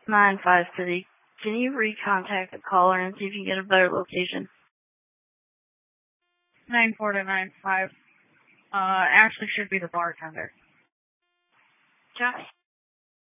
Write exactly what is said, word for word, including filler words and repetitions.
nine five City. Can you recontact the caller and see if you can get a better location? nine four to nine five. Uh, Ashley should be the bartender. Josh?